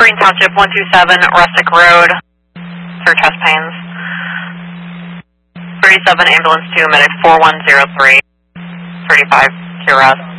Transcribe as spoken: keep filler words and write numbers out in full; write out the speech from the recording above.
Green Township, one two seven Rustic Road, for chest pains. thirty-seven Ambulance two, medic four one zero three, thirty-five to arrest.